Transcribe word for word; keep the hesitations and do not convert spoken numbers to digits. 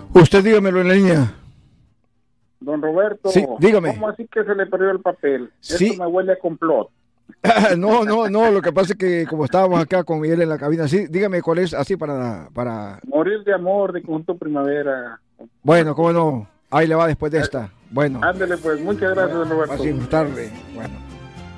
Usted dígamelo en la línea. Don Roberto, Sí, dígame. ¿cómo así que se le perdió el papel? Sí. Esto me huele a complot. No, no, no, lo que pasa es que como estábamos acá con Miguel en la cabina, sí, dígame cuál es, así para, para... Morir de amor de Conjunto Primavera. Bueno, cómo no, ahí le va después de esta. Bueno, Ándele pues, muchas gracias, don Roberto. así tarde. Bueno.